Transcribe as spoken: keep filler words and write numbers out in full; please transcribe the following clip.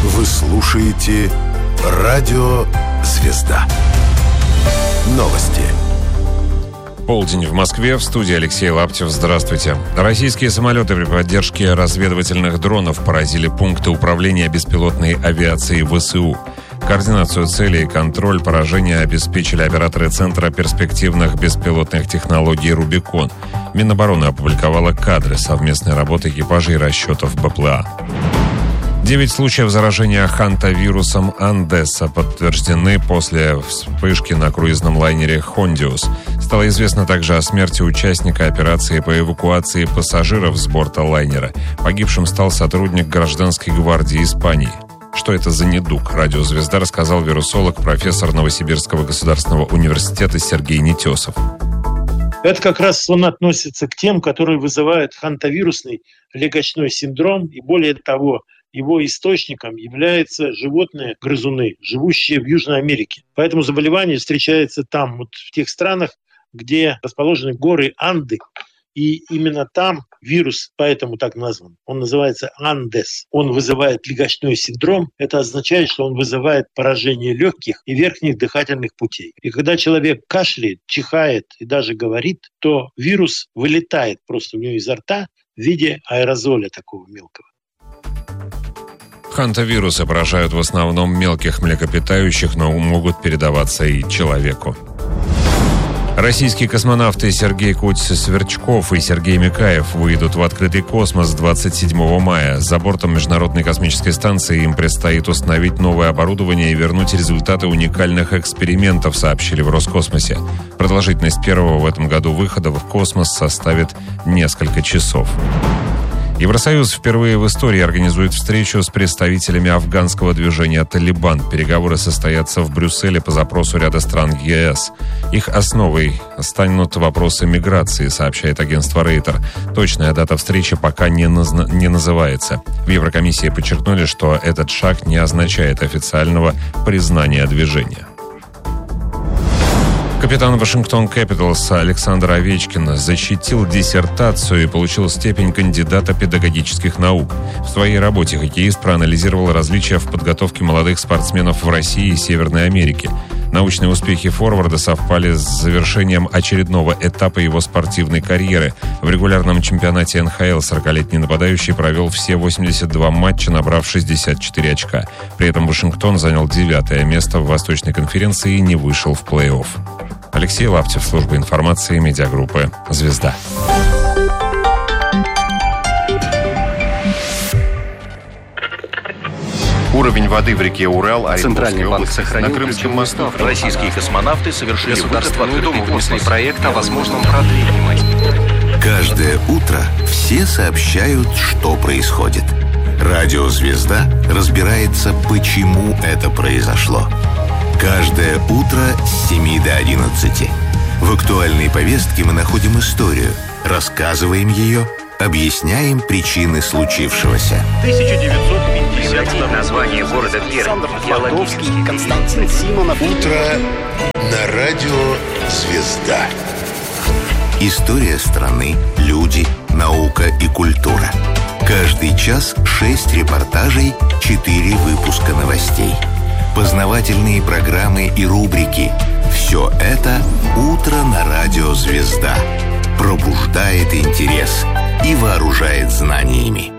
Вы слушаете «Радио Звезда». Новости. Полдень в Москве. В студии Алексей Лаптев. Здравствуйте. Российские самолеты при поддержке разведывательных дронов поразили пункты управления беспилотной авиацией ВСУ. Координацию целей и контроль поражения обеспечили операторы Центра перспективных беспилотных технологий «Рубикон». Минобороны опубликовала кадры совместной работы экипажей расчетов БПЛА. Девять случаев заражения хантавирусом Андеса подтверждены после вспышки на круизном лайнере «Хондиус». Стало известно также о смерти участника операции по эвакуации пассажиров с борта лайнера. Погибшим стал сотрудник гражданской гвардии Испании. Что это за недуг? Радио «Звезда» рассказал вирусолог, профессор Новосибирского государственного университета Сергей Нетесов. Это как раз он относится к тем, которые вызывают хантавирусный легочной синдром, и более того, его источником являются животные-грызуны, живущие в Южной Америке. Поэтому заболевание встречается там, вот в тех странах, где расположены горы Анды, и именно там вирус, поэтому так назван, он называется Андес. Он вызывает легочной синдром, это означает, что он вызывает поражение легких и верхних дыхательных путей. И когда человек кашляет, чихает и даже говорит, то вирус вылетает просто у него изо рта в виде аэрозоля такого мелкого. Хантавирусы поражают в основном мелких млекопитающих, но могут передаваться и человеку. Российские космонавты Сергей Куть-Сверчков и Сергей Микаев выйдут в открытый космос двадцать седьмого мая. За бортом Международной космической станции им предстоит установить новое оборудование и вернуть результаты уникальных экспериментов, сообщили в Роскосмосе. Продолжительность первого в этом году выхода в космос составит несколько часов. Евросоюз впервые в истории организует встречу с представителями афганского движения «Талибан». Переговоры состоятся в Брюсселе по запросу ряда стран ЕС. Их основой станут вопросы миграции, сообщает агентство Рейтер. Точная дата встречи пока не, наз... не называется. В Еврокомиссии подчеркнули, что этот шаг не означает официального признания движения. Капитан Вашингтон Кэпиталс Александр Овечкин защитил диссертацию и получил степень кандидата педагогических наук. В своей работе хоккеист проанализировал различия в подготовке молодых спортсменов в России и Северной Америке. Научные успехи форварда совпали с завершением очередного этапа его спортивной карьеры. В регулярном чемпионате эн ха эл сорокалетний нападающий провел все восемьдесят два матча, набрав шестьдесят четыре очка. При этом Вашингтон занял девятое место в Восточной конференции и не вышел в плей-офф. Алексей Лаптев, служба информации, медиагруппы «Звезда». Уровень воды в реке Урал, Центральный банк сохранил на Крымском мосту. Российские космонавты совершили государство открытый проект о возможном продлении. Каждое утро все сообщают, что происходит. Радио «Звезда» разбирается, почему это произошло. Каждое утро с семи до одиннадцати. В актуальной повестке мы находим историю, рассказываем ее, объясняем причины случившегося. тысяча девятьсот пятьдесят второй название города Пермь. Геологический. Константин Симонов. Утро на радио «Звезда». История страны, люди, наука и культура. Каждый час шесть репортажей, четыре выпуска новостей. Познавательные программы и рубрики. Все это «Утро на радио «Звезда». Пробуждает интерес и вооружает знаниями.